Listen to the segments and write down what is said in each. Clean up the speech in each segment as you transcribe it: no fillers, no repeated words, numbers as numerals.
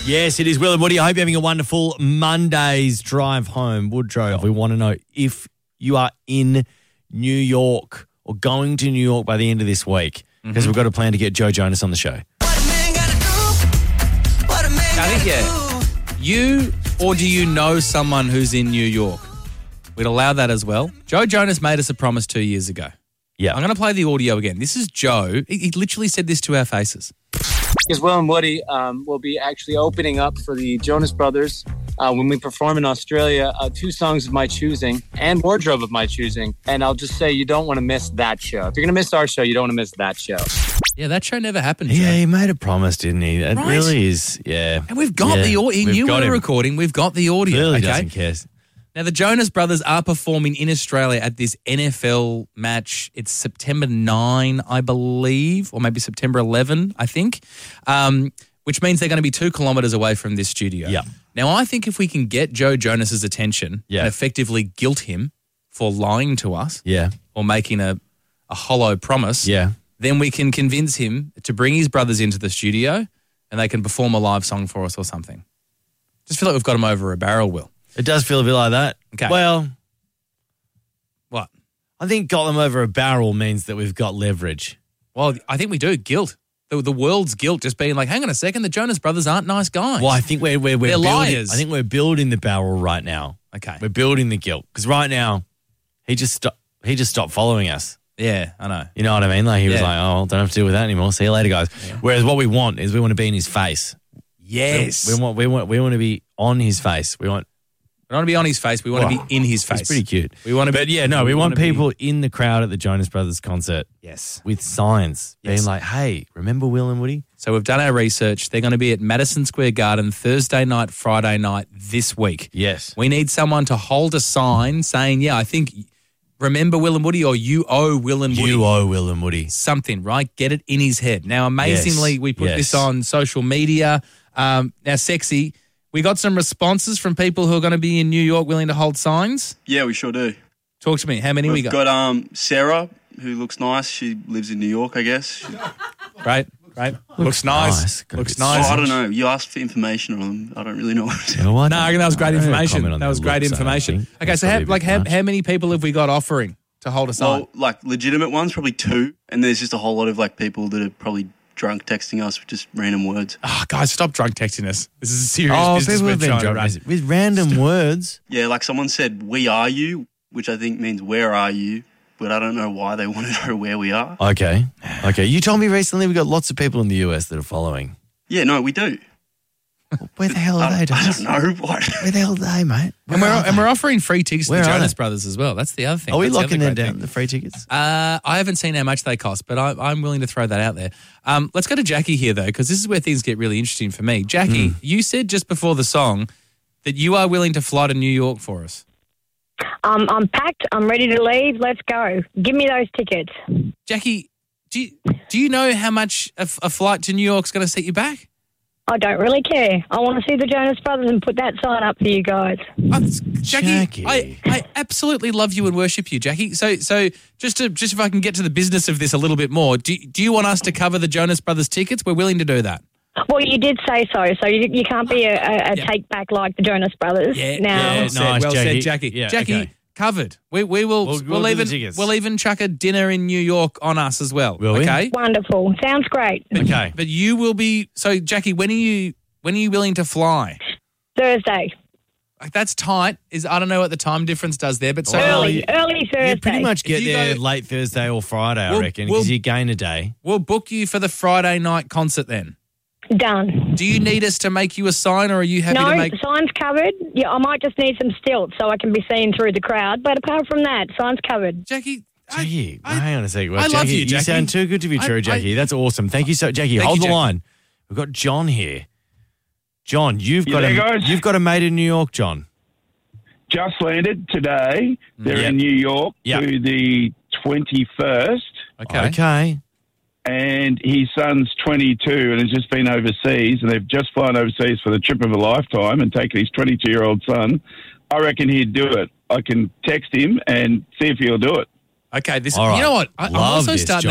Yes, it is Will and Woody. I hope you're having a wonderful Monday's drive home. Woodrow, we want to know if you are in New York or going to New York by the end of this week, because we've got a plan to get Joe Jonas on the show. I think, you or do you know someone who's in New York? We'd allow that as well. Joe Jonas made us a promise 2 years ago. Yeah. I'm going to play the audio again. This is Joe. He literally said this to our faces. Because Will and Woody will be actually opening up for the Jonas Brothers when we perform in Australia, 2 songs of my choosing and wardrobe of my choosing. And I'll just say you don't want to miss that show. If you're going to miss our show, you don't want to miss that show. Yeah, that show never happened, Joe. Yeah, he made a promise, didn't he? It really is, yeah. And we've got the audio. He knew we were recording. We've got the audio. Really doesn't care. Now, the Jonas Brothers are performing in Australia at this NFL match. It's September 9, I believe, or maybe September 11, I think, which means they're going to be 2 kilometres away from this studio. Yeah. Now, I think if we can get Joe Jonas's attention and effectively guilt him for lying to us or making a hollow promise, then we can convince him to bring his brothers into the studio and they can perform a live song for us or something. Just feel like we've got him over a barrel, Will. It does feel a bit like that. Okay. Well, what? I think got them over a barrel means that we've got leverage. Well, I think we do. Guilt. The world's guilt just being like, hang on a second, the Jonas Brothers aren't nice guys. Well, I think we're They're building, liars. I think we're building the barrel right now. Okay. We're building the guilt. Because right now, he just stopped following us. Yeah, I know. You know what I mean? Like he was like, oh, don't have to deal with that anymore. See you later, guys. Yeah. Whereas what we want is we want to be in his face. Yes. We want to be on his face. We don't want to be on his face. We want to be in his face. It's pretty cute. We want to be, we want people in the crowd at the Jonas Brothers concert. Yes. With signs being like, hey, remember Will and Woody? So we've done our research. They're going to be at Madison Square Garden Thursday night, Friday night this week. Yes. We need someone to hold a sign saying, I think, remember Will and Woody, or you owe Will and Woody. You owe Will and Woody. Something, right? Get it in his head. Now, amazingly, we put this on social media. Now, Sexy, we got some responses from people who are going to be in New York willing to hold signs. Yeah, we sure do. Talk to me. How many we got? We've got Sarah, who looks nice. She lives in New York, I guess. Right. Looks nice. Looks nice. Oh, I don't know. You asked for information on them. I don't really know what to say. No, that was great information. That was great information. Okay, so how many people have we got offering to hold a sign? Well, like legitimate ones, probably 2. And there's just a whole lot of like people that are probably drunk texting us with just random words. Oh, guys, stop drunk texting us. This is a serious business we're trying to run. With random words? Yeah, like someone said, we are you, which I think means where are you? But I don't know why they want to know where we are. Okay. You told me recently we got lots of people in the US that are following. Yeah, no, we do. Where the hell are they, Dennis? I don't know. Where the hell are they, mate? And we're offering free tickets to the Jonas Brothers as well. That's the other thing. Are we locking them down, the free tickets? I haven't seen how much they cost, but I'm willing to throw that out there. Let's go to Jackie here, though, because this is where things get really interesting for me. Jackie, you said just before the song that you are willing to fly to New York for us. I'm packed. I'm ready to leave. Let's go. Give me those tickets. Jackie, do you know how much a flight to New York's going to set you back? I don't really care. I want to see the Jonas Brothers and put that sign up for you guys. Jackie. I absolutely love you and worship you, Jackie. So just if I can get to the business of this a little bit more, do you want us to cover the Jonas Brothers tickets? We're willing to do that. Well, you did say so you can't be a take back like the Jonas Brothers. Nice, well Jackie. said, Jackie. Yeah, Jackie, okay. Covered. We'll even chuck a dinner in New York on us as well. Will we? Okay. Wonderful. Sounds great. But you will be. So, Jackie, when are you willing to fly? Thursday. Like, that's tight. I don't know what the time difference does there, but so early Thursday. You pretty much get there late Thursday or Friday, I reckon, because you gain a day. We'll book you for the Friday night concert then. Done. Do you need us to make you a sign, or are you happy to make... No, sign's covered. Yeah, I might just need some stilts so I can be seen through the crowd. But apart from that, sign's covered. Jackie, hang on a second. I love you, Jackie. You sound too good to be true, Jackie. That's awesome. Thank you so, Jackie. Hold the line. We've got John here. John, you've got a mate in New York, John. Just landed today. They're in New York to the 21st. Okay. And his son's 22 and has just been overseas, and they've just flown overseas for the trip of a lifetime and taken his 22-year-old son. I reckon he'd do it. I can text him and see if he'll do it. Okay, All right. You know what? I'm also starting John. to think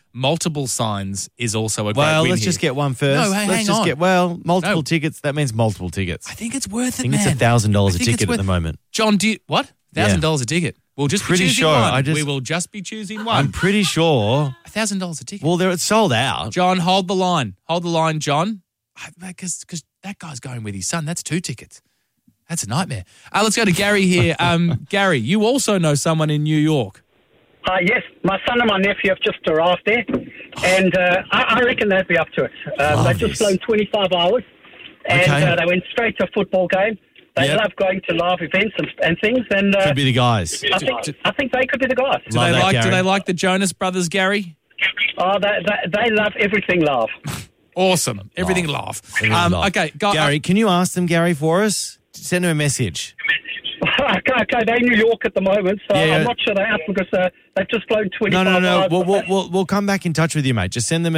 multiple signs is also a great Well, win let's here. just get one first. No, hang let's just on. get multiple tickets. That means multiple tickets. I think it's worth it, I think man. it's $1,000 a think ticket it's at the moment. John, do you, what? $1,000 a ticket. We'll just Pretty be choosing sure. one. I We will just be choosing one. I'm pretty sure. $1,000 a ticket. Well, it's sold out. John, hold the line. Hold the line, John. Because that guy's going with his son. That's 2 tickets. That's a nightmare. Let's go to Gary here. Gary, you also know someone in New York. Yes, my son and my nephew have just arrived there, and I reckon they'd be up to it. They've just flown 25 hours, and they went straight to a football game. They love going to live events and things. And could be the guys. I think they could be the guys. Do they like the Jonas Brothers, Gary? Oh, they love everything live. Awesome. Everything live. Okay, Gary, can you ask them, Gary, for us? Send them a message. Okay, they're in New York at the moment, so I'm not sure they're out because they've just flown 25 hours. No. We'll come back in touch with you, mate. Just send them